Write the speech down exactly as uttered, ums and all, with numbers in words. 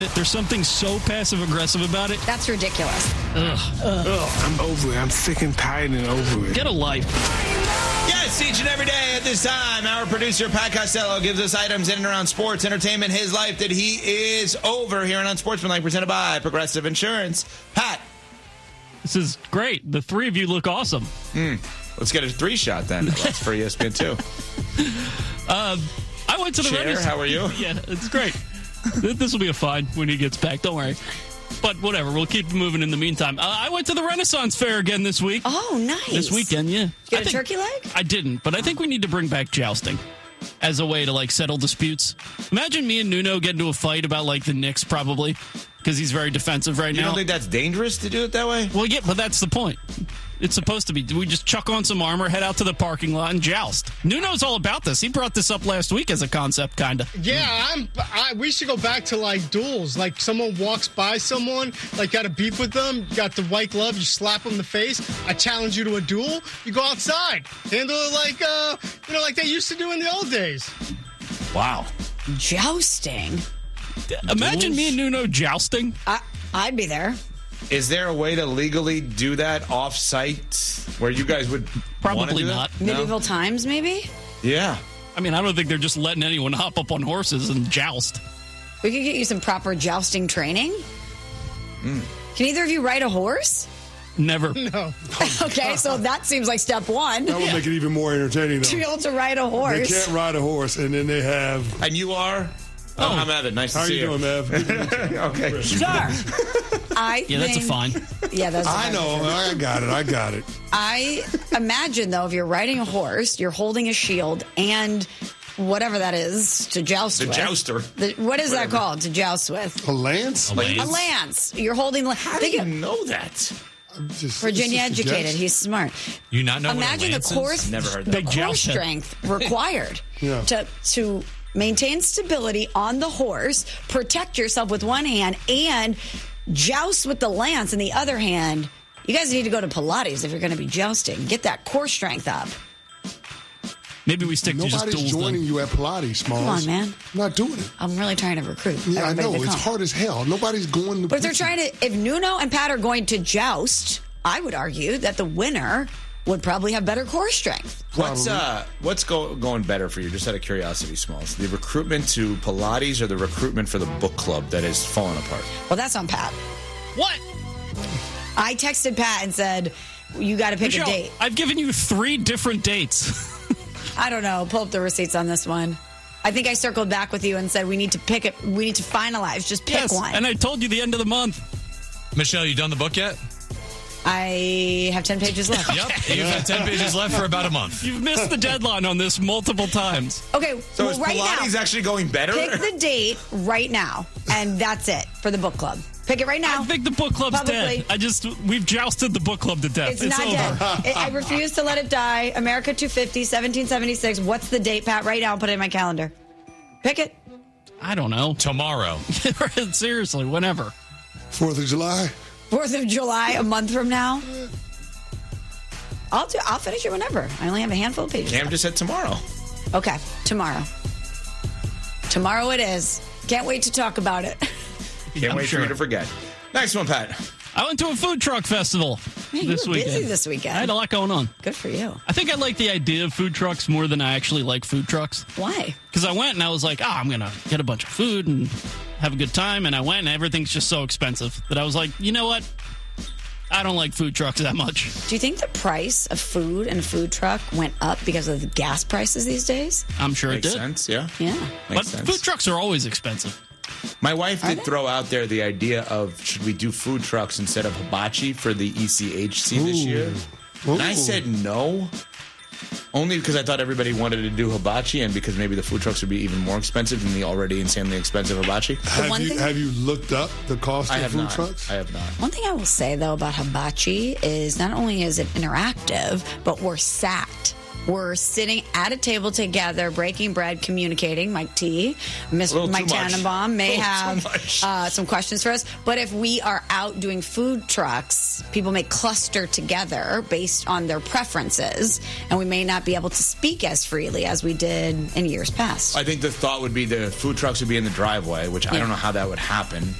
There's something so passive-aggressive about it. That's ridiculous. Ugh. Ugh. Ugh, I'm over it. I'm sick and tired and over it. Get a life. Yes, each and every day at this time, our producer, Pat Costello, gives us items in and around sports, entertainment, his life that he is over here on Unsportsmanlike, presented by Progressive Insurance. Pat. This is great. The three of you look awesome. Mm. Let's get a three-shot then. That's for E S P N two. uh, I went to the Cher, Renaissance. How are you? Yeah, it's great. This will be a fine when he gets back. Don't worry. But whatever, we'll keep moving in the meantime. Uh, I went to the Renaissance Fair again this week. Oh, nice. This weekend, yeah. Did you get I a think, turkey leg? I didn't, but I think we need to bring back jousting as a way to, like, settle disputes. Imagine me and Nuno get into a fight about, like, the Knicks, probably, because he's very defensive right you now. You don't think that's dangerous to do it that way? Well, yeah, but that's the point. It's supposed to be. We just chuck on some armor, head out to the parking lot, and joust. Nuno's all about this. He brought this up last week as a concept, kind of. Yeah, I'm. I, we should go back to like duels. Like someone walks by someone, like got a beef with them, got the white glove, you slap them in the face. I challenge you to a duel. You go outside, handle it like uh, you know, like they used to do in the old days. Wow, jousting. Imagine duels? Me and Nuno jousting. I, I'd be there. Is there a way to legally do that off-site where you guys would probably do not? No? Medieval times, maybe? Yeah. I mean, I don't think they're just letting anyone hop up on horses and joust. We could get you some proper jousting training. Mm. Can either of you ride a horse? Never. No. Okay, so that seems like step one. That would yeah. make it even more entertaining, though. To be able to ride a horse. They can't ride a horse, and then they have... And you are? Oh, I'm Evan. Nice How to see you. How you doing, Ev? Okay. Sure. I yeah, think, that's a fine. Yeah, that's a I know. I got it. I got it. I imagine, though, if you're riding a horse, you're holding a shield and whatever that is to joust the with. Jouster. The, what is whatever. that called to joust with? A lance? A lance. A lance. You're holding... How do you know that? Just, Virginia educated. He's smart. You not know Imagine what the course, Never heard that. the Big core joust. strength required yeah. to to maintain stability on the horse, protect yourself with one hand, and joust with the lance in the other hand. You guys need to go to Pilates if you're going to be jousting. Get that core strength up. Maybe we stick Nobody's to just duels joining then. you at Pilates, Smalls. Come on, man. I'm not doing it. I'm really trying to recruit. Yeah, I know. To It's come. hard as hell. Nobody's going to... But if they're trying to... If Nuno and Pat are going to joust, I would argue that the winner would probably have better core strength. What's uh what's go, going better for you? Just out of curiosity, Smalls. The recruitment to Pilates or the recruitment for the book club that is falling apart? Well, that's on Pat. What? I texted Pat and said, you got to pick Michelle, a date. I've given you three different dates. I don't know. Pull up the receipts on this one. I think I circled back with you and said we need to pick it. We need to finalize. Just pick yes, one. and I told you the end of the month. Michelle, you done the book yet? I have ten pages left. Yep. You've had ten pages left for about a month. You've missed the deadline on this multiple times. Okay, So well, is right Pilates now, actually going better? pick the date right now, and that's it for the book club. Pick it right now. I think the book club's Publicly. dead. I just, we've jousted the book club to death. It's, It's, not over. dead. It, I refuse to let it die. America two fifty, seventeen seventy-six. What's the date, Pat? Right now, I'll put it in my calendar. Pick it. I don't know. Tomorrow. Seriously, whenever. Fourth of July? Fourth of July, a month from now. I'll do. I'll finish it whenever. I only have a handful of pages. Cam left. just said tomorrow. Okay, tomorrow. Tomorrow it is. Can't wait to talk about it. Can't I'm wait sure. for you to forget. Next one, Pat. I went to a food truck festival Man, this you were weekend. busy this weekend. I had a lot going on. Good for you. I think I like the idea of food trucks more than I actually like food trucks. Why? Because I went and I was like, ah, I'm going to get a bunch of food and have a good time. And I went and everything's just so expensive that I was like, you know what? I don't like food trucks that much. Do you think the price of food in a food truck went up because of the gas prices these days? I'm sure Makes it did. sense, yeah. Yeah. But Makes sense. food trucks are always expensive. My wife Are did they? throw out there the idea of should we do food trucks instead of hibachi for the E C H C this Ooh. year? And I Ooh. said no. Only because I thought everybody wanted to do hibachi and because maybe the food trucks would be even more expensive than the already insanely expensive hibachi. Have one you, thing- have you looked up the cost I of have food not. trucks? I have not. One thing I will say, though, about hibachi is not only is it interactive, but we're sat we're sitting at a table together, breaking bread, communicating. Mike T, Miss Little Mike too much. Tannenbaum may Little too have much. uh, some questions for us. But if we are out doing food trucks, people may cluster together based on their preferences, and we may not be able to speak as freely as we did in years past. I think the thought would be the food trucks would be in the driveway, which I don't know how that would happen.